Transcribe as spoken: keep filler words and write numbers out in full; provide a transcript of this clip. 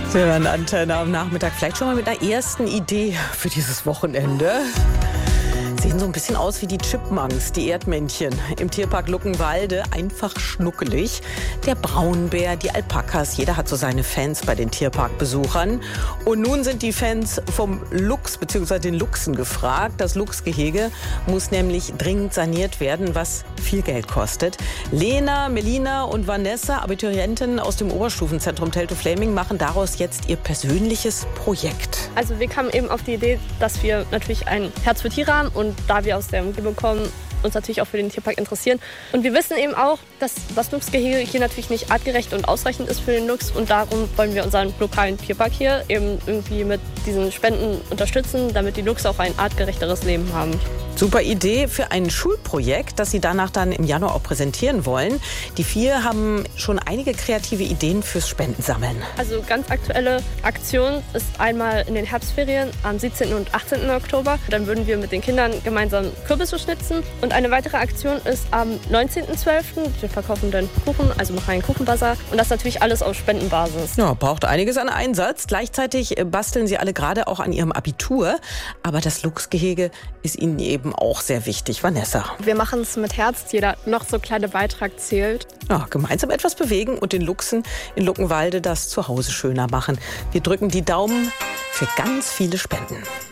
Sie hören Antenne am Nachmittag. Vielleicht schon mal mit einer ersten Idee für dieses Wochenende. Sehen so ein bisschen aus wie die Chipmunks, die Erdmännchen im Tierpark Luckenwalde. Einfach schnuckelig. Der Braunbär, die Alpakas, jeder hat so seine Fans bei den Tierparkbesuchern. Und nun sind die Fans vom Luchs bzw. den Luchsen gefragt. Das Luchsgehege muss nämlich dringend saniert werden, was viel Geld kostet. Lena, Melina und Vanessa, Abiturientinnen aus dem Oberstufenzentrum Teltow-Fläming, machen daraus jetzt ihr persönliches Projekt. Also wir kamen eben auf die Idee, dass wir natürlich ein Herz für Tiere haben und da wir aus der Umgebung kommen, uns natürlich auch für den Tierpark interessieren. Und wir wissen eben auch, dass das Luchsgehege hier natürlich nicht artgerecht und ausreichend ist für den Luchs. Und darum wollen wir unseren lokalen Tierpark hier eben irgendwie mit diesen Spenden unterstützen, damit die Luchse auch ein artgerechteres Leben haben. Super Idee für ein Schulprojekt, das Sie danach dann im Januar auch präsentieren wollen. Die vier haben schon einige kreative Ideen fürs Spendensammeln. Also ganz aktuelle Aktion ist einmal in den Herbstferien am siebzehnten und achtzehnten Oktober. Dann würden wir mit den Kindern gemeinsam Kürbisse schnitzen. Und eine weitere Aktion ist am neunzehnten zwölften Wir verkaufen dann Kuchen, also machen einen Kuchenbazar. Und das natürlich alles auf Spendenbasis. Ja, braucht einiges an Einsatz. Gleichzeitig basteln Sie alle gerade auch an Ihrem Abitur. Aber das Luchsgehege ist Ihnen eben auch sehr wichtig. Vanessa. Wir machen es mit Herz. Jeder noch so kleine Beitrag zählt. Ja, gemeinsam etwas bewegen und den Luchsen in Luckenwalde das Zuhause schöner machen. Wir drücken die Daumen für ganz viele Spenden.